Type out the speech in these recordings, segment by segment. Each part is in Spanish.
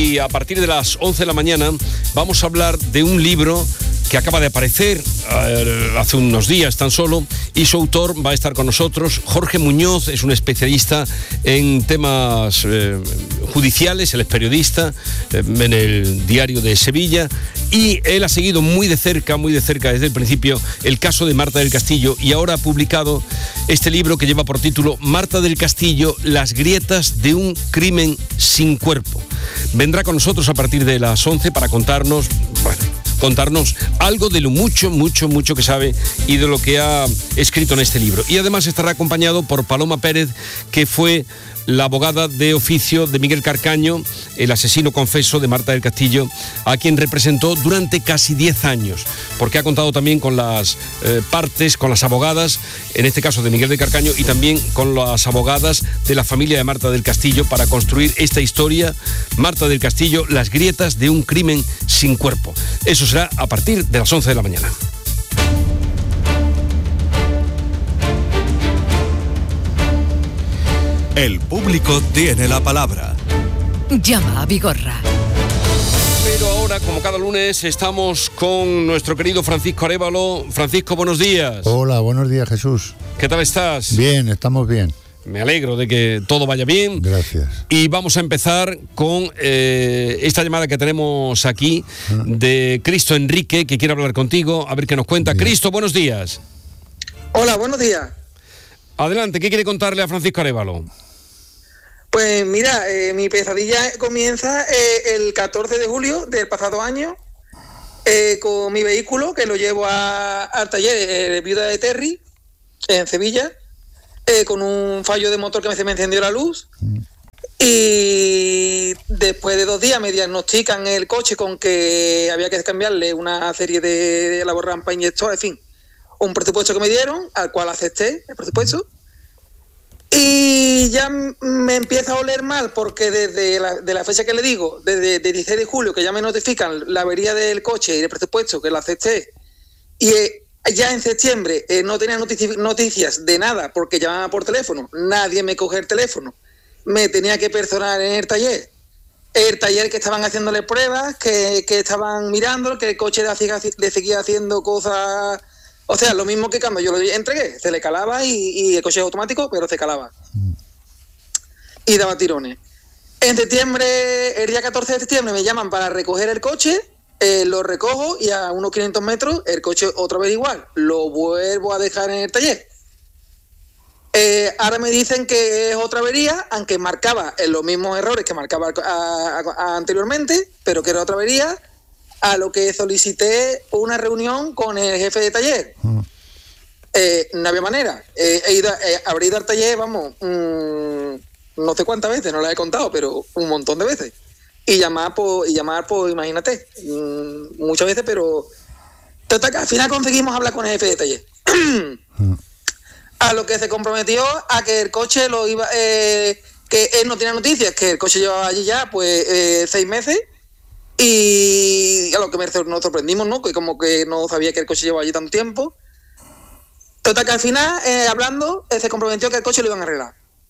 y a partir de las 11 de la mañana vamos a hablar de un libro que acaba de aparecer hace unos días tan solo, y su autor va a estar con nosotros. Jorge Muñoz es un especialista en temas judiciales, él es periodista en el Diario de Sevilla, y él ha seguido muy de cerca desde el principio el caso de Marta del Castillo, y ahora ha publicado este libro que lleva por título Marta del Castillo, las grietas de un crimen sin cuerpo. Vendrá con nosotros a partir de las 11 para contarnos algo de lo mucho que sabe y de lo que ha escrito en este libro. Y además estará acompañado por Paloma Pérez, que fue la abogada de oficio de Miguel Carcaño, el asesino confeso de Marta del Castillo, a quien representó durante casi 10 años, porque ha contado también con las partes, con las abogadas, en este caso de Miguel de Carcaño, y también con las abogadas de la familia de Marta del Castillo para construir esta historia, Marta del Castillo, las grietas de un crimen sin cuerpo. Eso será a partir de las 11 de la mañana. El público tiene la palabra. Llama a Vigorra. Pero ahora, como cada lunes, estamos con nuestro querido Francisco Arévalo. Francisco, buenos días. Hola, buenos días, Jesús. ¿Qué tal estás? Bien, estamos bien. Me alegro de que todo vaya bien. Gracias. Y vamos a empezar con esta llamada que tenemos aquí de Cristo Enrique, que quiere hablar contigo, a ver qué nos cuenta. Bien. Cristo, buenos días. Hola, buenos días. Adelante, ¿qué quiere contarle a Francisco Arévalo? Pues mira, mi pesadilla comienza el 14 de julio del pasado año con mi vehículo, que lo llevo al taller Viuda de Terry, en Sevilla, con un fallo de motor que se me encendió la luz. Y después de 2 días me diagnostican el coche con que había que cambiarle una serie de la rampa inyector, en fin, un presupuesto que me dieron, al cual acepté el presupuesto. Y ya me empieza a oler mal porque desde la fecha que le digo, desde el 16 de julio, que ya me notifican la avería del coche y el presupuesto, que lo acepté, y ya en septiembre no tenía noticias de nada porque llamaba por teléfono, nadie me coge el teléfono, me tenía que personar en el taller que estaban haciéndole pruebas, que estaban mirándolo, que el coche le seguía haciendo cosas. O sea, lo mismo que cuando yo lo entregué, se le calaba y el coche es automático, pero se calaba. Y daba tirones. En septiembre, el día 14 de septiembre, me llaman para recoger el coche, lo recojo y a unos 500 metros el coche otra vez igual. Lo vuelvo a dejar en el taller. Ahora me dicen que es otra avería, aunque marcaba los mismos errores que marcaba anteriormente, pero que era otra avería. A lo que solicité una reunión con el jefe de taller. No había manera. Habré ido al taller, vamos, no sé cuántas veces, no las he contado, pero un montón de veces. Y llamar, pues imagínate, muchas veces, pero total, al final conseguimos hablar con el jefe de taller. A lo que se comprometió a que el coche lo iba, que él no tenía noticias, que el coche llevaba allí ya, pues, 6 meses. Y a lo que nos sorprendimos, ¿no? Que como que no sabía que el coche llevaba allí tanto tiempo. Total, que al final, hablando, se comprometió que el coche lo iban a arreglar.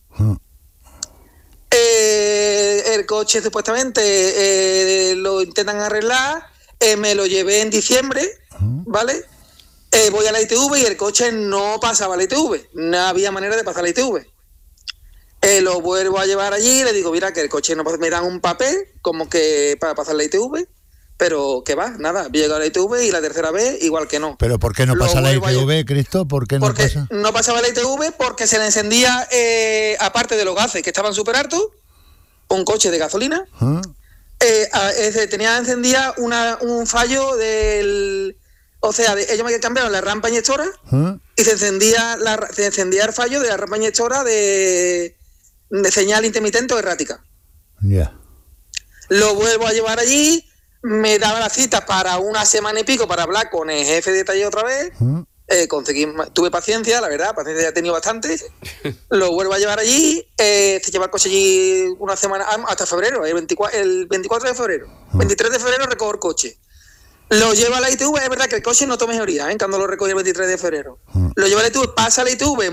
El coche supuestamente lo intentan arreglar, me lo llevé en diciembre, ¿vale? Voy a la ITV y el coche no pasaba la ITV, no había manera de pasar la ITV. Lo vuelvo a llevar allí y le digo, mira, que el coche no pasa, me dan un papel como que para pasar la ITV, pero que va, nada, llego a la ITV y la tercera vez igual que no. ¿Pero por qué no pasa la ITV, Cristo? ¿Por qué no porque pasa? No pasaba la ITV porque se le encendía, aparte de los gases que estaban súper hartos, un coche de gasolina, tenía encendida un fallo del... O sea, ellos me cambiaron la rampa inyectora y se encendía el fallo de la rampa inyectora de señal intermitente o errática. Ya. Lo vuelvo a llevar allí, me daba la cita para una semana y pico para hablar con el jefe de taller otra vez. Tuve paciencia, la verdad, paciencia ya he tenido bastante. Lo vuelvo a llevar allí, se lleva el coche allí una semana, hasta febrero, el 24 de febrero. 23 de febrero recojo el coche. Lo lleva a la ITV, es verdad que el coche no toma mejoría, cuando lo recogí el 23 de febrero. Lo lleva a la ITV, pasa a la ITV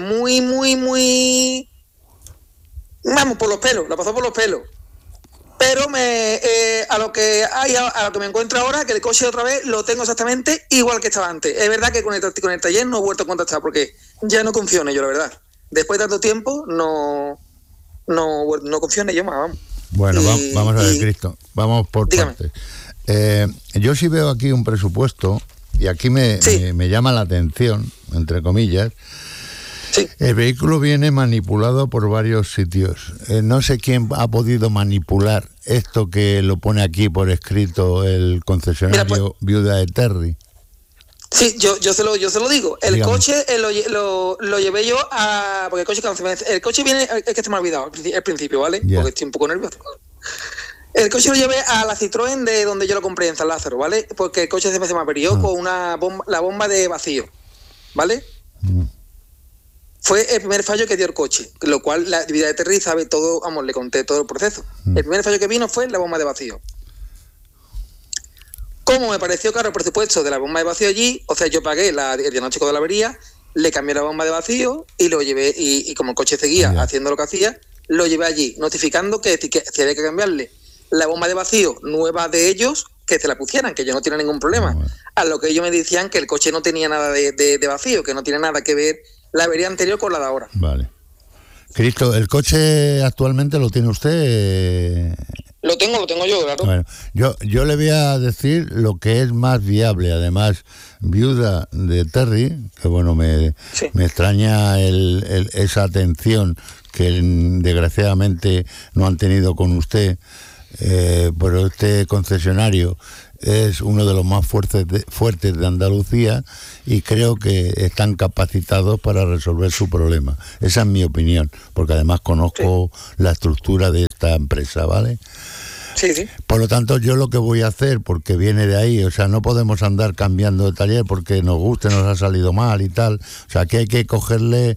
muy... Vamos, por los pelos, lo pasó por los pelos. Pero a lo que me encuentro ahora, que el coche otra vez lo tengo exactamente igual que estaba antes. Es verdad que con el taller no he vuelto a contactar porque ya no confío en ello, la verdad. Después de tanto tiempo no confío en ello más, vamos. Bueno, vamos a ver, Cristo, vamos por partes. Yo sí veo aquí un presupuesto y aquí me llama la atención, entre comillas. Sí. El vehículo viene manipulado por varios sitios. No sé quién ha podido manipular esto que lo pone aquí por escrito el concesionario Viuda de Terry. Sí, yo se lo digo. El Dígame. coche lo llevé yo a... Porque el coche viene... Es que se me ha olvidado el principio, ¿vale? Ya. Porque estoy un poco nervioso. El coche lo llevé a la Citroën de donde yo lo compré, en San Lázaro, ¿vale? Porque el coche se me averió con la bomba de vacío, ¿vale? Fue el primer fallo que dio el coche, lo cual la Viuda de Terry sabe todo, vamos, le conté todo el proceso. El primer fallo que vino fue la bomba de vacío. Como me pareció caro el presupuesto de la bomba de vacío allí, o sea, yo pagué el diagnóstico de la avería, le cambié la bomba de vacío y lo llevé, y como el coche seguía haciendo lo que hacía, lo llevé allí, notificando que si había que cambiarle la bomba de vacío nueva de ellos, que se la pusieran, que yo no tenía ningún problema. A lo que ellos me decían que el coche no tenía nada de vacío, que no tiene nada que ver la avería anterior con la de ahora. Vale. Cristo, ¿el coche actualmente lo tiene usted? Lo tengo yo, claro. Bueno, yo le voy a decir lo que es más viable. Además, Viuda de Terry, que bueno, me extraña esa atención que desgraciadamente no han tenido con usted, pero este concesionario es uno de los más fuertes de Andalucía y creo que están capacitados para resolver su problema. Esa es mi opinión, porque además conozco la estructura de esta empresa, ¿vale? Sí. Por lo tanto, yo lo que voy a hacer, porque viene de ahí, o sea, no podemos andar cambiando de taller porque nos guste, nos ha salido mal y tal. O sea, que hay que coger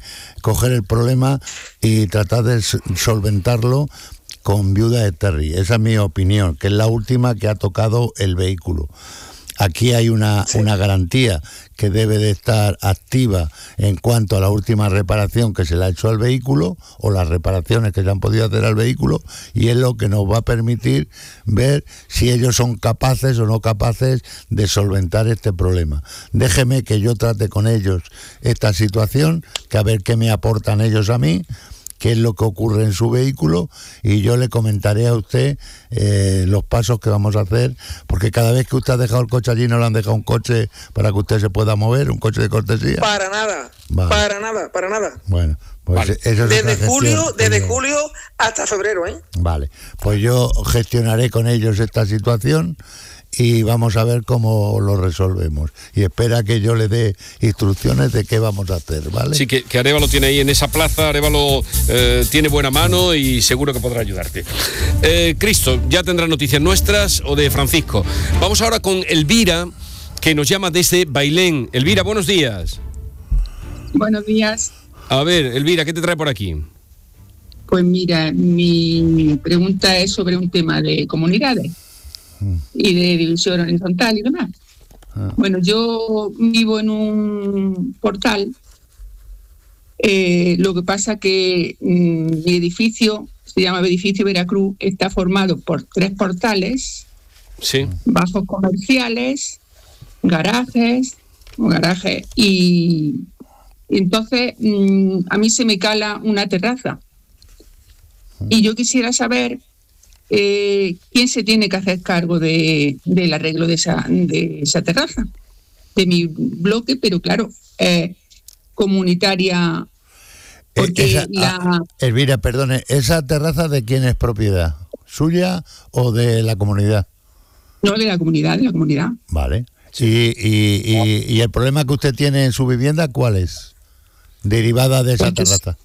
el problema y tratar de solventarlo con Viuda de Terry. Esa es mi opinión, que es la última que ha tocado el vehículo. Aquí hay una garantía que debe de estar activa en cuanto a la última reparación que se le ha hecho al vehículo o las reparaciones que se han podido hacer al vehículo, y es lo que nos va a permitir ver si ellos son capaces o no capaces de solventar este problema. Déjeme que yo trate con ellos esta situación, que a ver qué me aportan ellos a mí, qué es lo que ocurre en su vehículo, y yo le comentaré a usted los pasos que vamos a hacer, porque cada vez que usted ha dejado el coche allí, no le han dejado un coche para que usted se pueda mover, un coche de cortesía. Para nada, vale. para nada. Bueno, pues vale. Eso es desde julio hasta febrero, ¿eh? Vale, pues yo gestionaré con ellos esta situación y vamos a ver cómo lo resolvemos. Y espera que yo le dé instrucciones de qué vamos a hacer, ¿vale? Sí, que Arévalo tiene ahí en esa plaza. Arévalo tiene buena mano y seguro que podrá ayudarte. Cristo, ya tendrá noticias nuestras o de Francisco. Vamos ahora con Elvira, que nos llama desde Bailén. Elvira, buenos días. Buenos días. A ver, Elvira, ¿qué te trae por aquí? Pues mira, mi pregunta es sobre un tema de comunidades y de división horizontal y demás. Bueno, yo vivo en un portal, lo que pasa que mi edificio, se llama Edificio Veracruz, está formado por 3 portales, bajos comerciales, garajes, y entonces a mí se me cala una terraza y yo quisiera saber quién se tiene que hacer cargo del arreglo de esa terraza, de mi bloque, pero claro, comunitaria, porque Elvira, perdone, ¿esa terraza de quién es propiedad? ¿Suya o de la comunidad? No, de la comunidad. Vale. ¿Y el problema que usted tiene en su vivienda, cuál es? Derivada de esa terraza.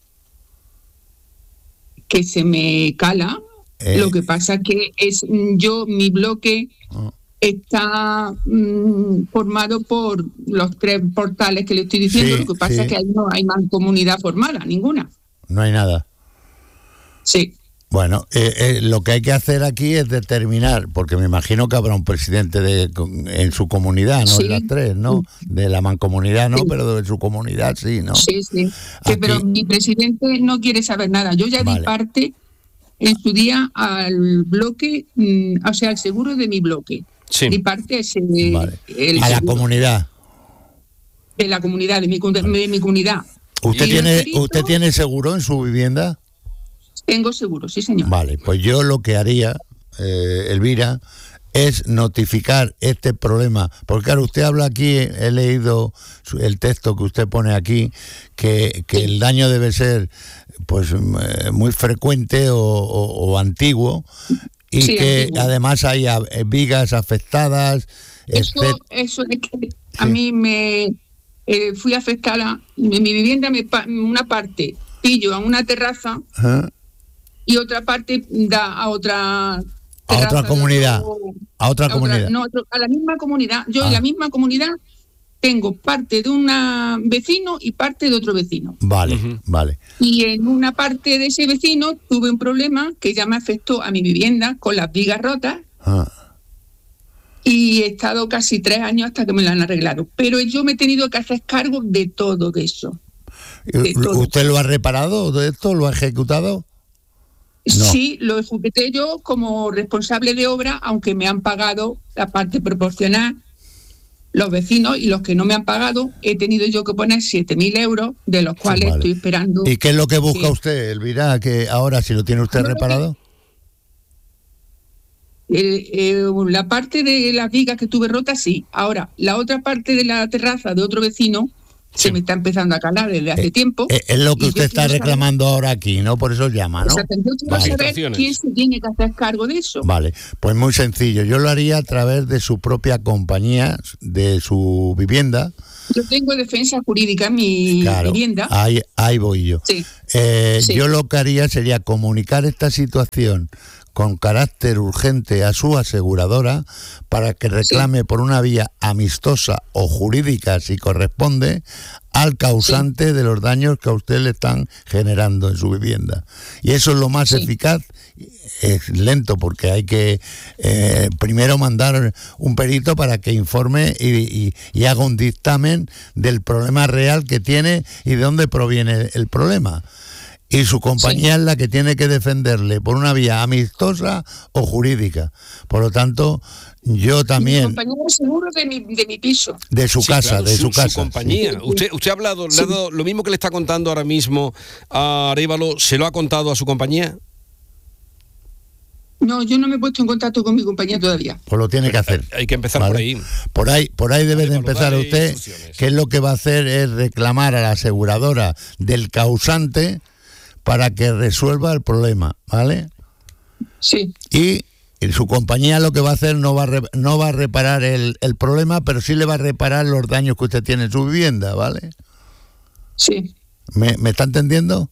Que se me cala. Lo que pasa que mi bloque está formado por los 3 portales que le estoy diciendo. Lo que pasa es que ahí no hay mancomunidad formada, ninguna. No hay nada. Sí. Bueno, lo que hay que hacer aquí es determinar, porque me imagino que habrá un presidente en su comunidad, no en las 3, ¿no? De la mancomunidad no, pero de su comunidad sí, ¿no? Sí. Pero mi presidente no quiere saber nada. Yo ya di parte en su día al bloque, o sea, al seguro de mi bloque. Sí. Mi parte es a la comunidad. De la comunidad, de mi comunidad. ¿Usted tiene seguro en su vivienda? Tengo seguro, sí, señor. Vale, pues yo lo que haría, Elvira, es notificar este problema, porque claro, usted habla aquí, he leído el texto que usted pone aquí, que el daño debe ser pues muy frecuente o antiguo, y sí, que antiguo. Además hay vigas afectadas. Eso es que a mí me fui afectada, en mi vivienda una parte pillo a una terraza y otra parte da a otra terraza, a otra comunidad, a la misma comunidad. Yo en la misma comunidad tengo parte de un vecino y parte de otro vecino. Vale, vale. Y en una parte de ese vecino tuve un problema que ya me afectó a mi vivienda con las vigas rotas. Y he estado casi 3 años hasta que me lo han arreglado. Pero yo me he tenido que hacer cargo de todo eso. ¿Usted lo ha reparado de esto? ¿Lo ha ejecutado? No. Sí, lo ejecuté yo como responsable de obra, aunque me han pagado la parte proporcional los vecinos, y los que no me han pagado he tenido yo que poner 7.000 euros, de los cuales estoy esperando. ¿Y qué es lo que busca usted, Elvira, que ahora si lo tiene usted reparado? La parte de las vigas que tuve rotas, sí. Ahora, la otra parte de la terraza de otro vecino se me está empezando a calar desde hace tiempo. Es lo que usted está reclamando ahora aquí, ¿no? Por eso llama, ¿no? Yo quiero saber quién se tiene que hacer cargo de eso. Vale, pues muy sencillo. Yo lo haría a través de su propia compañía, de su vivienda. Yo tengo defensa jurídica en mi vivienda. Ahí voy yo. Sí. Yo lo que haría sería comunicar esta situación con carácter urgente a su aseguradora para que reclame por una vía amistosa o jurídica, si corresponde, al causante de los daños que a usted le están generando en su vivienda. Y eso es lo más eficaz. Es lento porque hay que primero mandar un perito para que informe y haga un dictamen del problema real que tiene y de dónde proviene el problema. Y su compañía es la que tiene que defenderle por una vía amistosa o jurídica. Por lo tanto, yo también... Mi compañía es seguro de mi piso. De su casa, claro, de su casa. Su compañía. Sí. Usted ha hablado, le ha dado lo mismo que le está contando ahora mismo a Arévalo, ¿se lo ha contado a su compañía? No, yo no me he puesto en contacto con mi compañía todavía. Pues lo tiene que hacer. Hay que empezar por ahí. Por ahí debe de empezar usted, que es lo que va a hacer es reclamar a la aseguradora del causante para que resuelva el problema, ¿vale? Sí. Y su compañía lo que va a hacer no va a reparar el problema, pero sí le va a reparar los daños que usted tiene en su vivienda, ¿vale? Sí. ¿Me está entendiendo?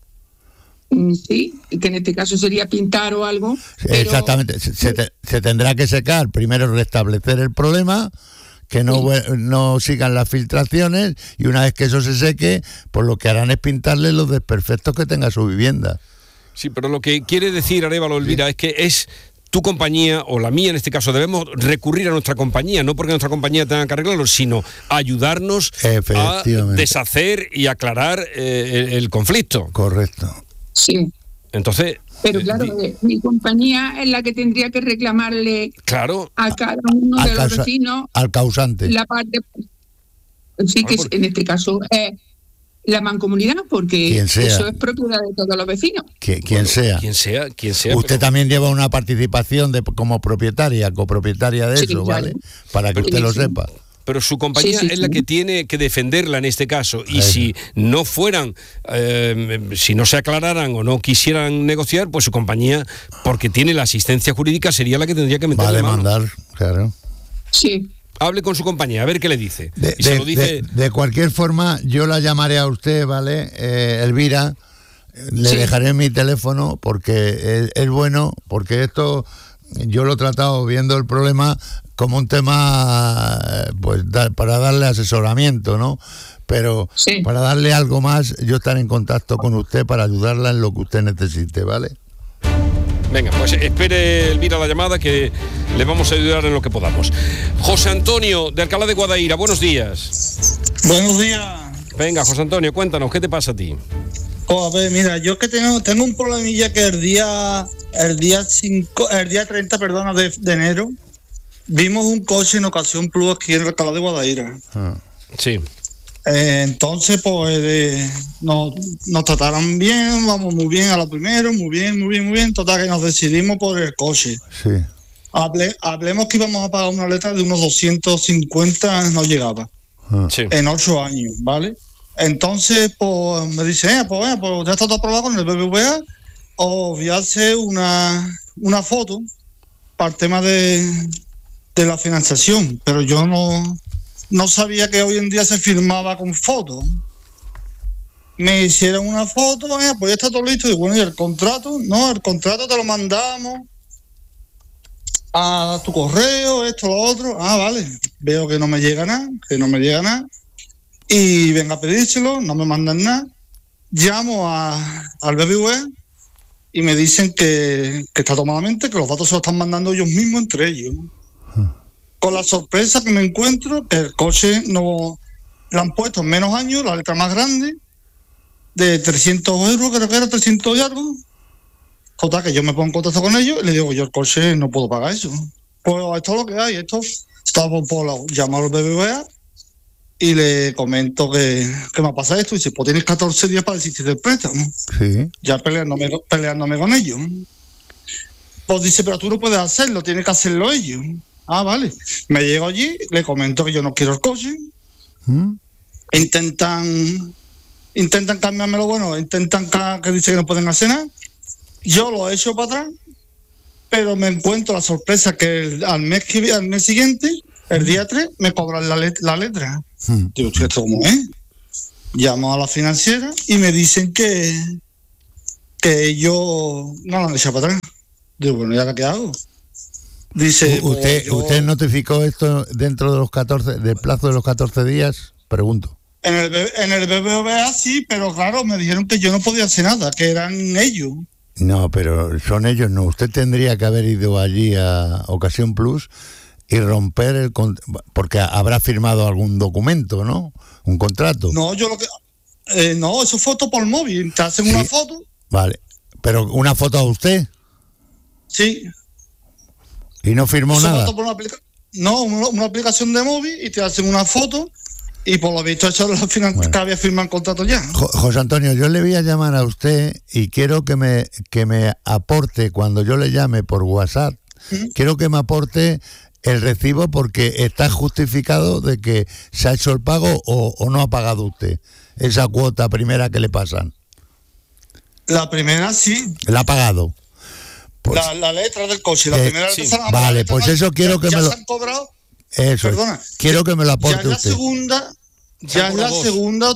Sí, que en este caso sería pintar o algo. Pero... Exactamente. Se tendrá que secar, primero restablecer el problema, que no sigan las filtraciones, y una vez que eso se seque, pues lo que harán es pintarle los desperfectos que tenga su vivienda. Sí, pero lo que quiere decir Arévalo, Elvira, es que es tu compañía, o la mía en este caso, debemos recurrir a nuestra compañía, no porque nuestra compañía tenga que arreglarlo, sino ayudarnos a deshacer y aclarar el conflicto. Correcto. Sí. Entonces... Pero claro, mi compañía es la que tendría que reclamarle a cada uno de los vecinos. Al causante. La parte. Sí, que en este caso es la mancomunidad, porque eso es propiedad de todos los vecinos. Quien sea. Usted también lleva una participación como propietaria, copropietaria de eso, ¿vale? Para que usted lo sepa. Pero su compañía es la que tiene que defenderla en este caso. Y si no fueran, si no se aclararan o no quisieran negociar, pues su compañía, porque tiene la asistencia jurídica, sería la que tendría que meterle mano. Va a demandar, claro. Sí. Hable con su compañía, a ver qué le dice. De cualquier forma, yo la llamaré a usted, ¿vale? Elvira, le dejaré mi teléfono porque es bueno, porque esto... Yo lo he tratado viendo el problema como un tema pues para darle asesoramiento, ¿no? Pero para darle algo más, yo estaré en contacto con usted para ayudarla en lo que usted necesite, ¿vale? Venga, pues espere, Elvira, la llamada, que le vamos a ayudar en lo que podamos. José Antonio, de Alcalá de Guadaira, buenos días. Buenos días. Venga, José Antonio, cuéntanos, ¿qué te pasa a ti? Pues a ver, mira, yo es que tengo un problemilla que el día 30, perdona, de enero, vimos un coche en Ocasión Plus aquí en el Alcalá de Guadaira. Sí. Entonces, pues nos trataron bien, vamos muy bien a lo primero, muy bien. Total, que nos decidimos por el coche. Sí. Hablemos que íbamos a pagar una letra de unos 250, no llegaba. Sí. En 8 años, ¿vale? Entonces, pues me dice, pues ya está todo aprobado con el BBVA, os voy a hacer una foto para el tema de la financiación, pero yo no sabía que hoy en día se firmaba con fotos. Me hicieron una foto, pues ya está todo listo. Y bueno, ¿y el contrato? No, el contrato te lo mandamos a tu correo, esto, lo otro. Vale, veo que no me llega nada. Y venga a pedírselo, no me mandan nada. Llamo al BBVA y me dicen que está tomadamente, que los datos se los están mandando ellos mismos entre ellos. Con la sorpresa que me encuentro, que el coche no le han puesto en menos años, la letra más grande, de 300 euros, creo que era 300 y algo. Total, que yo me pongo en contacto con ellos y le digo, yo el coche no puedo pagar eso. Pues esto es lo que hay, estaba por llamar al BBVA y le comento que me ha pasado esto. Y dice, pues tienes 14 días para desistir del préstamo. Sí. Ya peleándome con ellos. Pues dice, pero tú no puedes hacerlo, tienes que hacerlo ellos. Vale. Me llego allí, le comento que yo no quiero el coche. Intentan cambiármelo, que dice que no pueden hacer nada. Yo lo echo para atrás, pero me encuentro la sorpresa que al mes siguiente, el día 3, me cobran la letra. Digo, ¿esto cómo es? Llamo a la financiera y me dicen que ellos no lo han echado para atrás. Digo, bueno, ¿y ahora qué hago? Dice, ¿Usted notificó esto dentro de del plazo de los 14 días? Pregunto. En el BBVA sí, pero claro, me dijeron que yo no podía hacer nada, que eran ellos. No, pero son ellos, no. Usted tendría que haber ido allí a Ocasión Plus y romper porque habrá firmado algún documento, ¿no? Un contrato. No, no, eso foto por móvil. Te hacen una foto. Vale, pero ¿una foto a usted? Sí. ¿Y no firmó nada? Una aplicación de móvil y te hacen una foto y por lo visto eso es que había firmado el contrato ya. José Antonio, yo le voy a llamar a usted y quiero que me aporte, cuando yo le llame por WhatsApp, quiero que me aporte el recibo porque está justificado de que se ha hecho el pago o no ha pagado usted esa cuota primera que le pasan. La primera sí. ¿La ha pagado? Pues, la letra del coche, la primera sí. Vale, pues eso quiero que me lo... Se han cobrado. Eso, perdona. Quiero que me lo aporte usted. Ya es la segunda,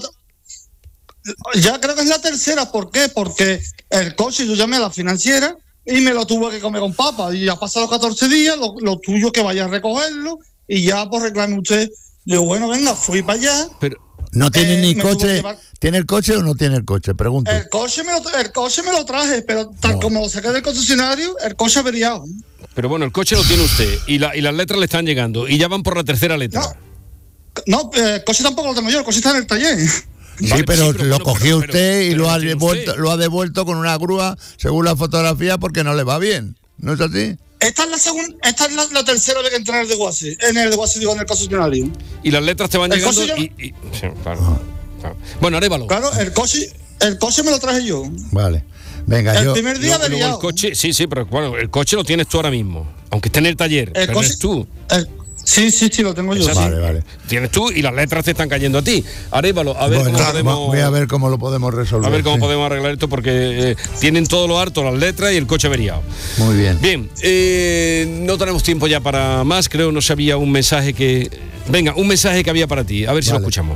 ya creo que es la tercera. ¿Por qué? Porque el coche yo llamé a la financiera y me lo tuve que comer con papas. Y ya pasaron 14 días, lo tuyo que vaya a recogerlo y ya pues reclame usted. Digo, bueno, venga, fui para allá. Pero no tiene ni coche. ¿Tiene el coche o no tiene el coche? Pregunto. El coche me lo traje, pero tal como lo saqué del concesionario, el coche averiado. Pero bueno, el coche lo tiene usted y las letras le están llegando y ya van por la tercera letra. No, el coche tampoco lo tengo yo, el coche está en el taller. Sí, vale, pero lo cogió usted y lo ha devuelto con una grúa según la fotografía porque no le va bien. ¿No es así? Esta es la tercera vez que entra en el desguace. En el concesionario. Y las letras te van llegando sí, claro. Bueno, Arévalo. Claro, el coche me lo traje yo. Vale. Venga, el primer día averiado. El coche, sí, pero bueno, el coche lo tienes tú ahora mismo. Aunque esté en el taller, pero eres tú. Sí, lo tengo yo. Vale. Tienes tú y las letras te están cayendo a ti. Arévalo, a ver voy a ver cómo lo podemos resolver. A ver cómo podemos arreglar esto porque tienen todo lo harto, las letras y el coche averiado. Muy bien. Bien, no tenemos tiempo ya para más. Creo no sabía un mensaje que... Venga, un mensaje que había para ti. A ver si lo escuchamos.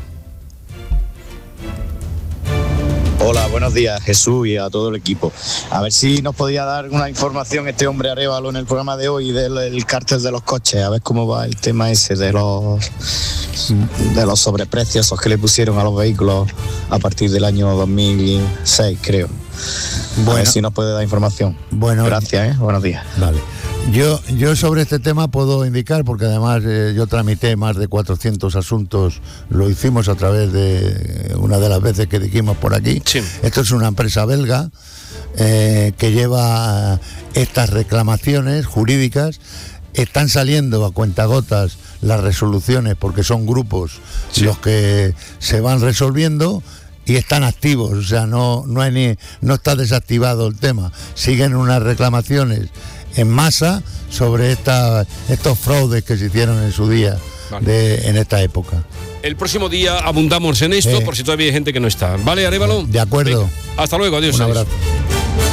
Hola, buenos días Jesús y a todo el equipo. A ver si nos podía dar una información este hombre Arévalo en el programa de hoy del cártel de los coches, a ver cómo va el tema ese de los sobreprecios que le pusieron a los vehículos a partir del año 2006, creo. A ver si nos puede dar información. Bueno, gracias, buenos días. Vale. Yo sobre este tema puedo indicar, porque además yo tramité más de 400 asuntos, lo hicimos a través de una de las veces que dijimos por aquí. Sí. Esto es una empresa belga que lleva estas reclamaciones jurídicas. Están saliendo a cuentagotas las resoluciones porque son grupos los que se van resolviendo y están activos, o sea, no está desactivado el tema. Siguen unas reclamaciones en masa sobre estos fraudes que se hicieron en su día, en esta época. El próximo día abundamos en esto por si todavía hay gente que no está. ¿Vale, Arévalo? De acuerdo. Venga, hasta luego, adiós. Un abrazo.